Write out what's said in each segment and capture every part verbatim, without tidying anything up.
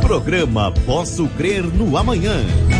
Programa Posso Crer no Amanhã.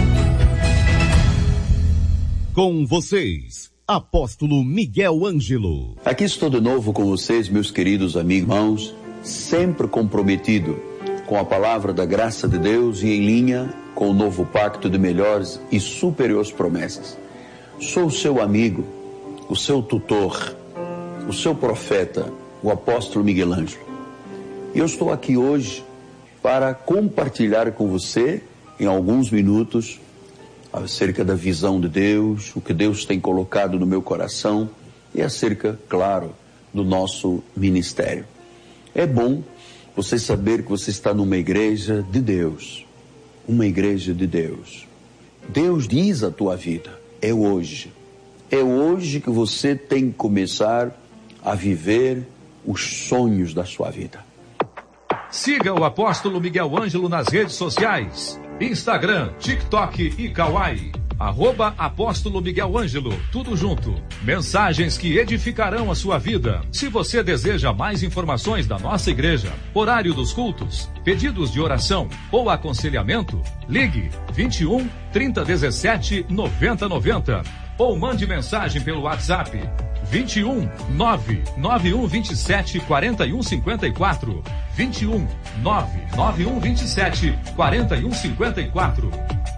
Com vocês, Apóstolo Miguel Ângelo. Aqui estou de novo com vocês, meus queridos amigos, irmãos, sempre comprometido com a palavra da graça de Deus e em linha com o novo pacto de melhores e superiores promessas. Sou o seu amigo, o seu tutor, o seu profeta, o apóstolo Miguel Ângelo. E eu estou aqui hoje para compartilhar com você, em alguns minutos, acerca da visão de Deus, o que Deus tem colocado no meu coração e acerca, claro, do nosso ministério. É bom você saber que você está numa igreja de Deus, uma igreja de Deus. Deus diz a tua vida, é hoje. É hoje que você tem que começar a viver os sonhos da sua vida. Siga o apóstolo Miguel Ângelo nas redes sociais, Instagram, TikTok e Kawaii, arroba apóstolo Miguel Ângelo, tudo junto. Mensagens que edificarão a sua vida. Se você deseja mais informações da nossa igreja, horário dos cultos, pedidos de oração ou aconselhamento, ligue vinte e um, trinta, dezessete, noventa, noventa ou mande mensagem pelo WhatsApp vinte e um, nove nove um vinte e sete, quarenta e um cinquenta e quatro, vinte e um, nove nove um vinte e sete, quarenta e um cinquenta e quatro.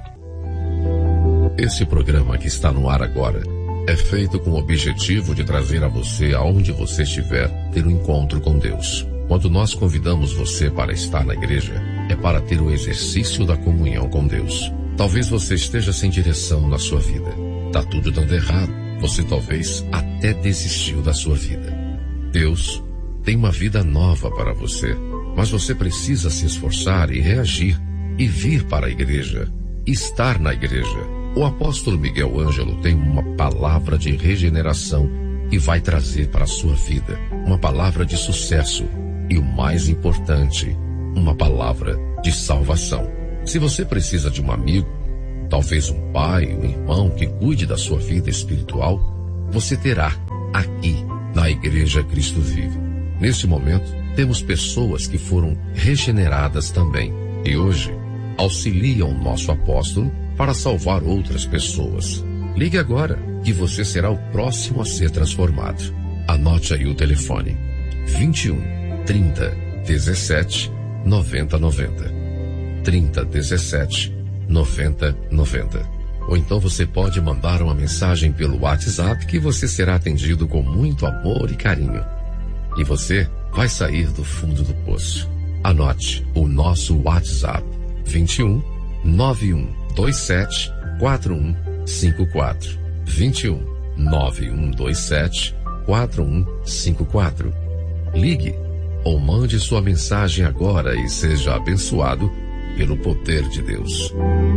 Esse programa que está no ar agora é feito com o objetivo de trazer a você, aonde você estiver, ter um encontro com Deus. Quando nós convidamos você para estar na igreja, é para ter o exercício da comunhão com Deus. Talvez você esteja sem direção na sua vida. Tá tudo dando errado. Você talvez até desistiu da sua vida. Deus tem uma vida nova para você, mas você precisa se esforçar e reagir e vir para a igreja, estar na igreja. O apóstolo Miguel Ângelo tem uma palavra de regeneração e vai trazer para a sua vida uma palavra de sucesso e, o mais importante, uma palavra de salvação. Se você precisa de um amigo, talvez um pai, um irmão que cuide da sua vida espiritual, você terá aqui na Igreja Cristo Vive. Neste momento, temos pessoas que foram regeneradas também e hoje auxiliam o nosso apóstolo para salvar outras pessoas. Ligue agora que você será o próximo a ser transformado. Anote aí o telefone vinte e um, trinta, dezessete, noventa, noventa. trinta, dezessete, noventa, noventa. Ou então você pode mandar uma mensagem pelo WhatsApp que você será atendido com muito amor e carinho. E você vai sair do fundo do poço. Anote o nosso WhatsApp vinte e um, nove um dois sete, quatro um cinco quatro. vinte e um, nove um dois sete, quatro um cinco quatro. Ligue ou mande sua mensagem agora e seja abençoado pelo poder de Deus.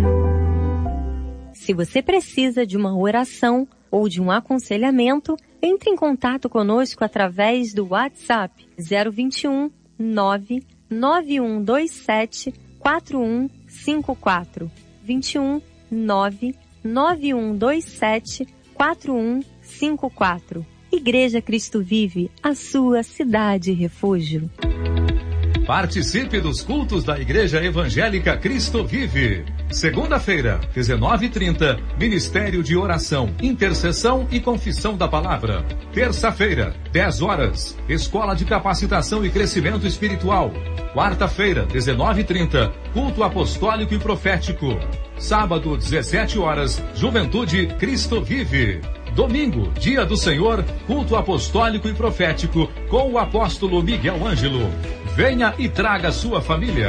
Se você precisa de uma oração ou de um aconselhamento, entre em contato conosco através do WhatsApp zero vinte e um, nove nove um dois sete, quatro um cinco quatro. vinte e um, nove nove um dois sete, quatro um cinco quatro. Igreja Cristo Vive, a sua cidade refúgio. Participe dos cultos da Igreja Evangélica Cristo Vive. Segunda-feira, dezenove e trinta, Ministério de Oração, Intercessão e Confissão da Palavra. Terça-feira, dez horas, Escola de Capacitação e Crescimento Espiritual. Quarta-feira, dezenove e trinta, Culto Apostólico e Profético. Sábado, dezessete horas, Juventude Cristo Vive. Domingo, Dia do Senhor, Culto Apostólico e Profético, com o apóstolo Miguel Ângelo. Venha e traga sua família.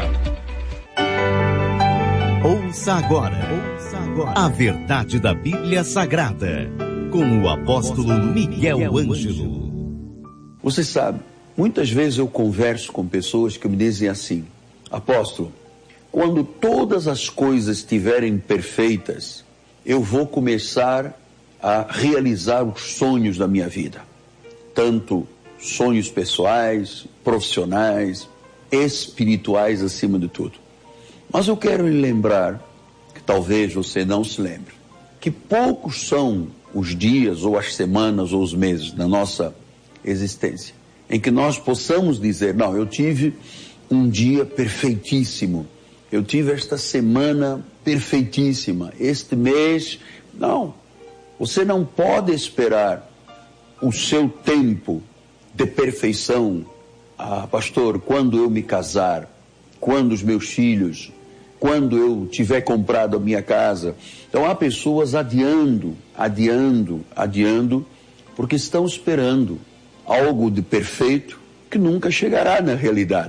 Ouça agora, ouça agora a verdade da Bíblia Sagrada, com o apóstolo Miguel Ângelo. Você sabe, muitas vezes eu converso com pessoas que me dizem assim: apóstolo, quando todas as coisas estiverem perfeitas, eu vou começar a realizar os sonhos da minha vida. Tanto sonhos pessoais, profissionais, espirituais acima de tudo. Mas eu quero lhe lembrar, que talvez você não se lembre, que poucos são os dias ou as semanas ou os meses da nossa existência em que nós possamos dizer: não, eu tive um dia perfeitíssimo, eu tive esta semana perfeitíssima, este mês. Não, você não pode esperar o seu tempo de perfeição. Ah, pastor, quando eu me casar, quando os meus filhos, quando eu tiver comprado a minha casa. Então há pessoas adiando, adiando, adiando, porque estão esperando algo de perfeito que nunca chegará na realidade.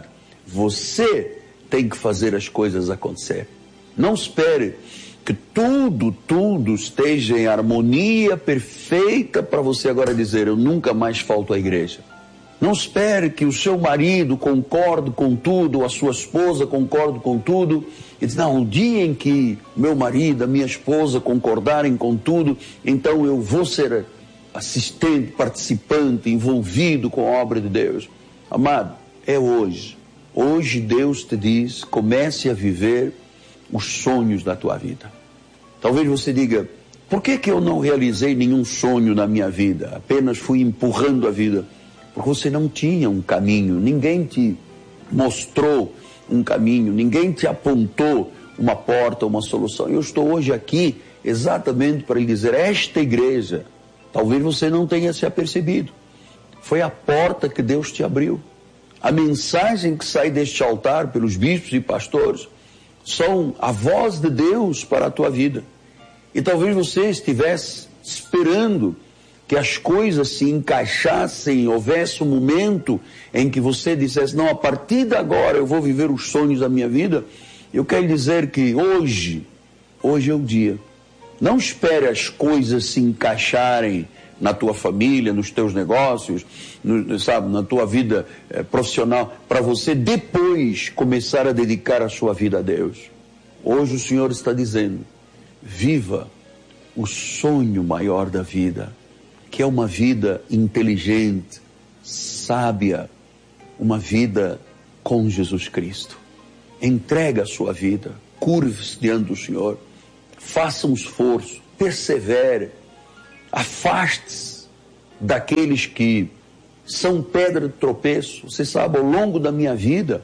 Você tem que fazer as coisas acontecer. Não espere que tudo, tudo esteja em harmonia perfeita para você agora dizer, eu nunca mais falto à igreja. Não espere que o seu marido concorde com tudo, a sua esposa concorde com tudo. E diz, não, o dia em que meu marido, a minha esposa concordarem com tudo, então eu vou ser assistente, participante, envolvido com a obra de Deus. Amado, é hoje. Hoje Deus te diz, comece a viver os sonhos da tua vida. Talvez você diga, por que que eu não realizei nenhum sonho na minha vida? Apenas fui empurrando a vida. Porque você não tinha um caminho, ninguém te mostrou um caminho, ninguém te apontou uma porta, uma solução. Eu estou hoje aqui exatamente para lhe dizer, esta igreja, talvez você não tenha se apercebido, foi a porta que Deus te abriu. A mensagem que sai deste altar pelos bispos e pastores são a voz de Deus para a tua vida. E talvez você estivesse esperando que as coisas se encaixassem, houvesse um momento em que você dissesse, não, a partir de agora eu vou viver os sonhos da minha vida. Eu quero dizer que hoje, hoje é o dia. Não espere as coisas se encaixarem na tua família, nos teus negócios, no, sabe, na tua vida eh, profissional, para você depois começar a dedicar a sua vida a Deus. Hoje o Senhor está dizendo, viva o sonho maior da vida, que é uma vida inteligente, sábia, uma vida com Jesus Cristo. Entrega a sua vida, curve-se diante do Senhor, faça um esforço, persevere, afaste-se daqueles que são pedra de tropeço. Você sabe, ao longo da minha vida,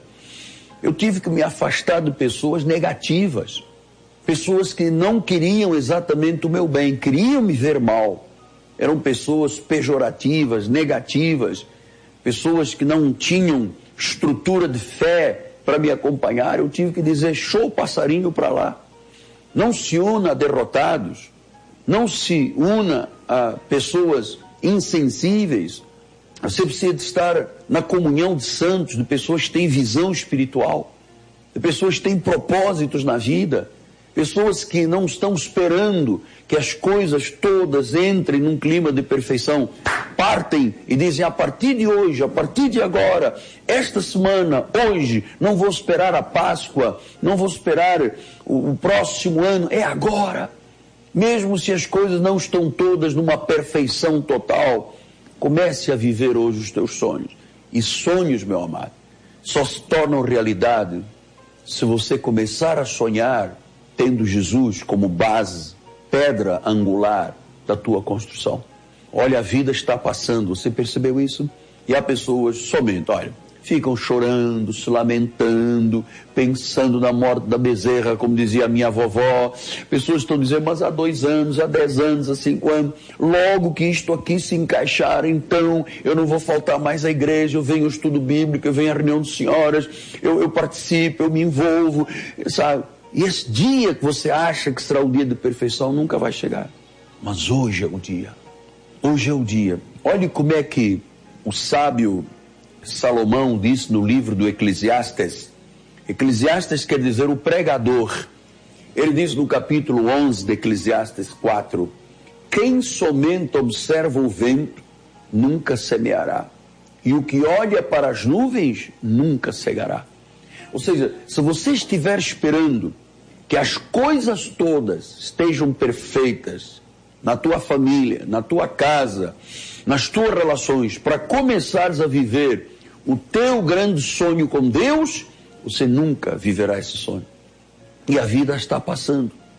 eu tive que me afastar de pessoas negativas, pessoas que não queriam exatamente o meu bem, queriam me ver mal. Eram pessoas pejorativas, negativas, pessoas que não tinham estrutura de fé para me acompanhar. Eu tive que dizer, show passarinho para lá. Não se una a derrotados, não se una a pessoas insensíveis. Você precisa de estar na comunhão de santos, de pessoas que têm visão espiritual, de pessoas que têm propósitos na vida, pessoas que não estão esperando que as coisas todas entrem num clima de perfeição. Partem e dizem, a partir de hoje, a partir de agora, esta semana, hoje, não vou esperar a Páscoa, não vou esperar o, o próximo ano, é agora. Mesmo se as coisas não estão todas numa perfeição total, comece a viver hoje os teus sonhos. E sonhos, meu amado, só se tornam realidade se você começar a sonhar tendo Jesus como base, pedra angular da tua construção. Olha, a vida está passando, você percebeu isso? E há pessoas somente, olha, ficam chorando, se lamentando, pensando na morte da bezerra, como dizia a minha vovó. Pessoas estão dizendo, mas há dois anos, há dez anos, há cinco anos, logo que isto aqui se encaixar, então eu não vou faltar mais à igreja, eu venho ao estudo bíblico, eu venho à reunião de senhoras, eu, eu participo, eu me envolvo, sabe? E esse dia que você acha que será o dia de perfeição nunca vai chegar. Mas hoje é o dia. Hoje é o dia. Olhe como é que o sábio Salomão disse no livro do Eclesiastes. Eclesiastes quer dizer o pregador. Ele diz no capítulo onze de Eclesiastes quatro, quem somente observa o vento nunca semeará, e o que olha para as nuvens nunca cegará. Ou seja, se você estiver esperando que as coisas todas estejam perfeitas na tua família, na tua casa, nas tuas relações, para começares a viver o teu grande sonho com Deus, você nunca viverá esse sonho. E a vida está passando.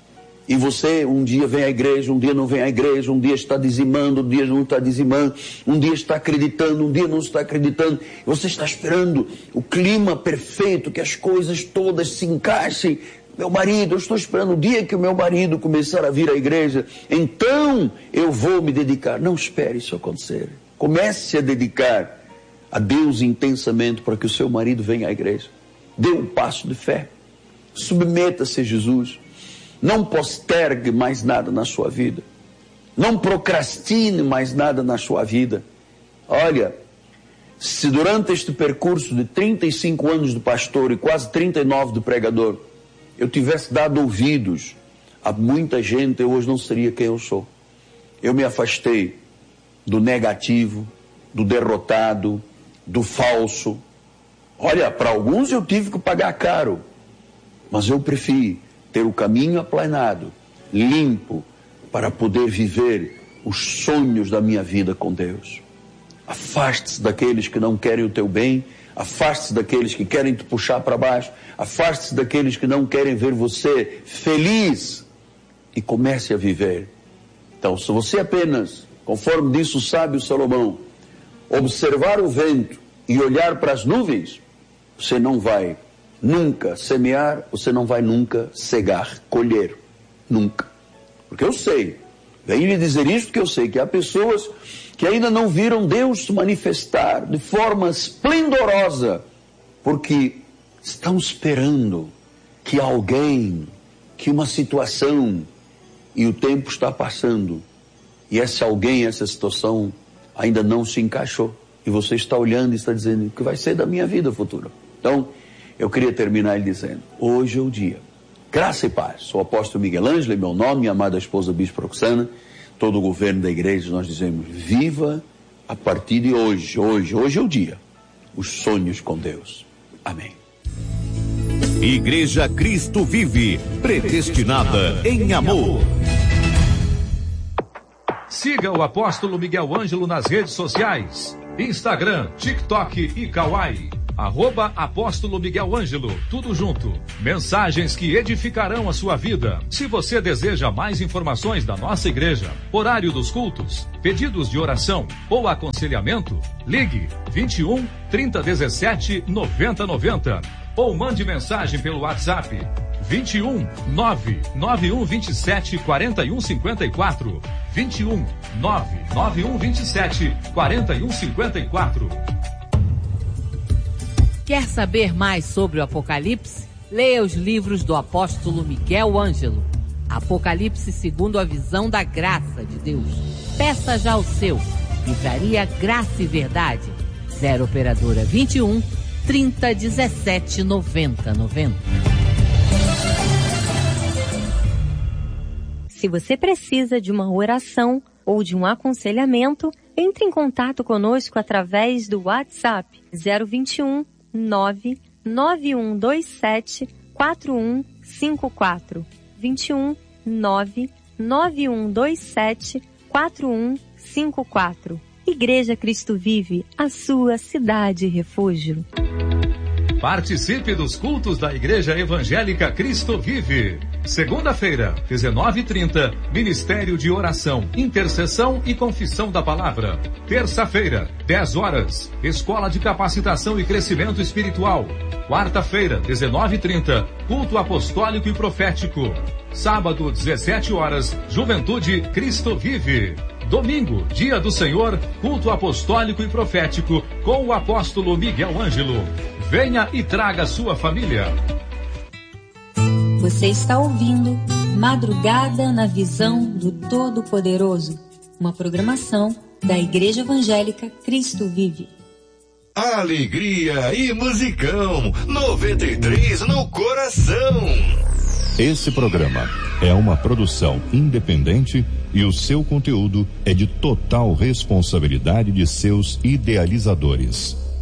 E você um dia vem à igreja, um dia não vem à igreja, um dia está dizimando, um dia não está dizimando, um dia está acreditando, um dia não está acreditando. Você está esperando o clima perfeito, que as coisas todas se encaixem. Meu marido, eu estou esperando o dia que o meu marido começar a vir à igreja, então eu vou me dedicar. Não espere isso acontecer. Comece a dedicar a Deus intensamente para que o seu marido venha à igreja. Dê um passo de fé. Submeta-se a Jesus. Não postergue mais nada na sua vida. Não procrastine mais nada na sua vida. Olha, se durante este percurso de trinta e cinco anos de pastor e quase trinta e nove de pregador, eu tivesse dado ouvidos a muita gente, eu hoje não seria quem eu sou. Eu me afastei do negativo, do derrotado, do falso. Olha, para alguns eu tive que pagar caro, mas eu prefiro ter o caminho aplanado, limpo, para poder viver os sonhos da minha vida com Deus. Afaste-se daqueles que não querem o teu bem, afaste-se daqueles que querem te puxar para baixo, afaste-se daqueles que não querem ver você feliz e comece a viver. Então, se você apenas, conforme disse o sábio Salomão, observar o vento e olhar para as nuvens, você não vai nunca semear, você não vai nunca cegar, colher, nunca. Porque eu sei, venho lhe dizer isso porque eu sei que há pessoas que ainda não viram Deus se manifestar de forma esplendorosa, porque estão esperando que alguém, que uma situação, e o tempo está passando, e esse alguém, essa situação ainda não se encaixou, e você está olhando e está dizendo, o que vai ser da minha vida futura? Então, eu queria terminar lhe dizendo, hoje é o dia. Graça e paz. Sou o apóstolo Miguel Ângelo, meu nome, minha amada esposa Bispo Roxana, todo o governo da igreja, nós dizemos, viva a partir de hoje, hoje, hoje é o dia, os sonhos com Deus. Amém. Igreja Cristo Vive, predestinada em amor. Siga o apóstolo Miguel Ângelo nas redes sociais, Instagram, TikTok e Kawaii. Arroba Apóstolo Miguel Ângelo, tudo junto. Mensagens que edificarão a sua vida. Se você deseja mais informações da nossa igreja, horário dos cultos, pedidos de oração ou aconselhamento, ligue vinte e um, trinta, dezessete, noventa, noventa ou mande mensagem pelo WhatsApp vinte e um, nove nove um vinte e sete, quarenta e um cinquenta e quatro, vinte e um, nove nove um vinte e sete, quarenta e um cinquenta e quatro. Quer saber mais sobre o Apocalipse? Leia os livros do apóstolo Miguel Ângelo. Apocalipse segundo a visão da graça de Deus. Peça já o seu. Livraria Graça e Verdade. Zero Operadora vinte e um, trinta, dezessete, noventa, noventa. Se você precisa de uma oração ou de um aconselhamento, entre em contato conosco através do WhatsApp zero vinte e um, nove nove um dois sete, quatro um cinco quatro. vinte e um, nove nove um dois sete, quatro um cinco quatro. Igreja Cristo Vive, a sua cidade refúgio. Participe dos cultos da Igreja Evangélica Cristo Vive. Segunda-feira, dezenove e trinta, Ministério de Oração, Intercessão e Confissão da Palavra. Terça-feira, dez horas, Escola de Capacitação e Crescimento Espiritual. Quarta-feira, dezenove e trinta, Culto Apostólico e Profético. Sábado, dezessete horas, Juventude Cristo Vive. Domingo, Dia do Senhor, Culto Apostólico e Profético, com o apóstolo Miguel Ângelo. Venha e traga sua família. Você está ouvindo Madrugada na Visão do Todo-Poderoso, uma programação da Igreja Evangélica Cristo Vive. Alegria e musicão, noventa e três no coração. Esse programa é uma produção independente e o seu conteúdo é de total responsabilidade de seus idealizadores.